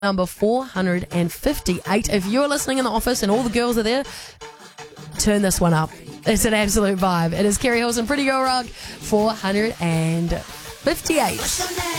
number 458. If you're listening in the office and all the girls are there, turn this one up. It's an absolute vibe. It is Kerry Hilson, Pretty Girl Rock, 458.